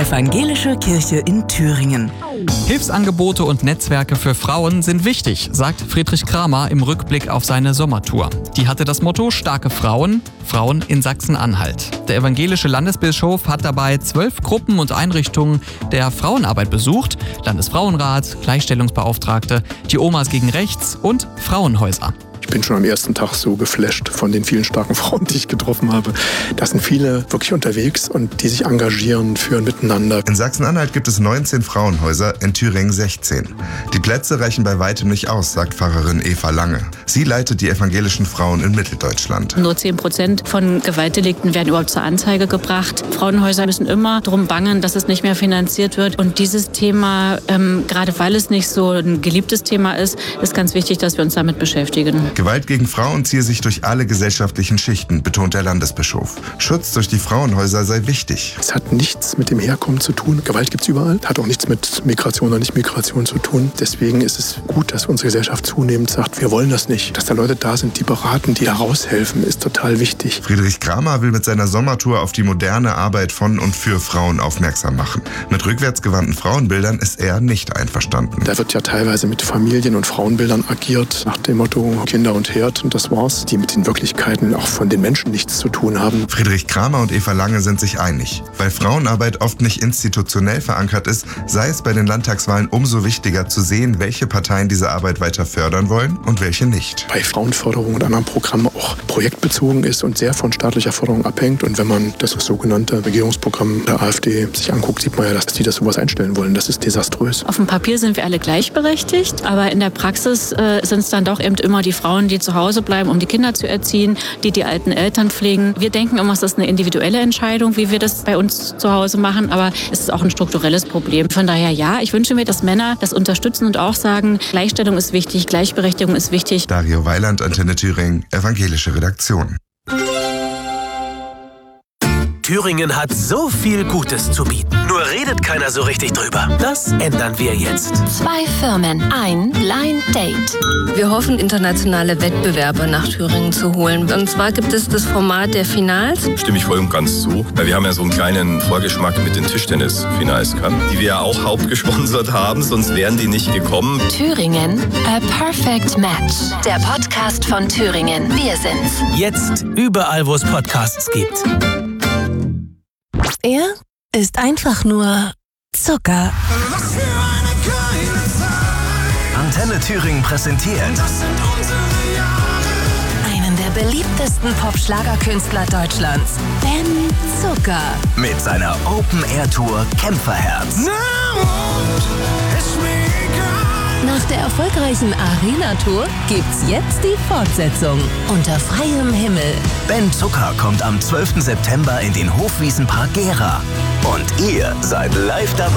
Evangelische Kirche in Thüringen. Hilfsangebote und Netzwerke für Frauen sind wichtig, sagt Friedrich Kramer im Rückblick auf seine Sommertour. Die hatte das Motto Starke Frauen, Frauen in Sachsen-Anhalt. Der evangelische Landesbischof hat dabei 12 Gruppen und Einrichtungen der Frauenarbeit besucht, Landesfrauenrat, Gleichstellungsbeauftragte, die Omas gegen Rechts und Frauenhäuser. Ich bin schon am ersten Tag so geflasht von den vielen starken Frauen, die ich getroffen habe. Da sind viele wirklich unterwegs und die sich engagieren für ein Miteinander. In Sachsen-Anhalt gibt es 19 Frauenhäuser, in Thüringen 16. Die Plätze reichen bei weitem nicht aus, sagt Pfarrerin Eva Lange. Sie leitet die evangelischen Frauen in Mitteldeutschland. Nur 10% von Gewaltdelikten werden überhaupt zur Anzeige gebracht. Frauenhäuser müssen immer darum bangen, dass es nicht mehr finanziert wird. Und dieses Thema, gerade weil es nicht so ein geliebtes Thema ist ganz wichtig, dass wir uns damit beschäftigen. Gewalt gegen Frauen ziehe sich durch alle gesellschaftlichen Schichten, betont der Landesbischof. Schutz durch die Frauenhäuser sei wichtig. Es hat nichts mit dem Herkommen zu tun. Gewalt gibt es überall. Hat auch nichts mit Migration oder Nicht-Migration zu tun. Deswegen ist es gut, dass unsere Gesellschaft zunehmend sagt, wir wollen das nicht. Dass da Leute da sind, die beraten, die da raushelfen, ist total wichtig. Friedrich Kramer will mit seiner Sommertour auf die moderne Arbeit von und für Frauen aufmerksam machen. Mit rückwärtsgewandten Frauenbildern ist er nicht einverstanden. Da wird ja teilweise mit Familien- und Frauenbildern agiert, nach dem Motto Kinder und Herd, und das war's, die mit den Wirklichkeiten auch von den Menschen nichts zu tun haben. Friedrich Kramer und Eva Lange sind sich einig. Weil Frauenarbeit oft nicht institutionell verankert ist, sei es bei den Landtagswahlen umso wichtiger zu sehen, welche Parteien diese Arbeit weiter fördern wollen und welche nicht. Bei Frauenförderung und anderen Programmen auch projektbezogen ist und sehr von staatlicher Förderung abhängt. Und wenn man das sogenannte Regierungsprogramm der AfD sich anguckt, sieht man ja, dass die das sowas einstellen wollen. Das ist desaströs. Auf dem Papier sind wir alle gleichberechtigt, aber in der Praxis sind es dann doch eben immer die Frauen, die zu Hause bleiben, um die Kinder zu erziehen, die alten Eltern pflegen. Wir denken immer, es ist eine individuelle Entscheidung, wie wir das bei uns zu Hause machen, aber es ist auch ein strukturelles Problem. Von daher ja, ich wünsche mir, dass Männer das unterstützen und auch sagen, Gleichstellung ist wichtig, Gleichberechtigung ist wichtig. Dario Weiland, Antenne Thüringen, evangelische Redaktion. Thüringen hat so viel Gutes zu bieten. Nur redet keiner so richtig drüber. Das ändern wir jetzt. 2 Firmen, ein Blind Date. Wir hoffen, internationale Wettbewerber nach Thüringen zu holen. Und zwar gibt es das Format der Finals. Stimme ich voll und ganz zu, weil wir haben ja so einen kleinen Vorgeschmack mit den Tischtennis-Finals gehabt, die wir ja auch hauptgesponsert haben, sonst wären die nicht gekommen. Thüringen, a perfect match. Der Podcast von Thüringen. Wir sind's. Jetzt überall, wo es Podcasts gibt. Er ist einfach nur Zucker. Antenne Thüringen präsentiert Einen der beliebtesten Pop-Schlagerkünstler Deutschlands, Ben Zucker. mit seiner Open-Air-Tour Kämpferherz. Nach der erfolgreichen Arena-Tour gibt's jetzt die Fortsetzung unter freiem Himmel. Ben Zucker kommt am 12. September in den Hofwiesenpark Gera. Und ihr seid live dabei.